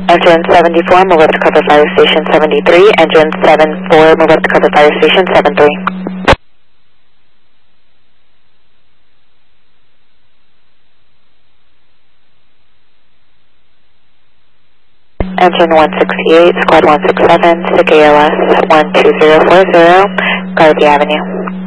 Engine 74, move up to cover fire station 73. Engine 74, move up to cover fire station 73. Engine 168, squad 167, SIC ALS 12040, Garvey Avenue.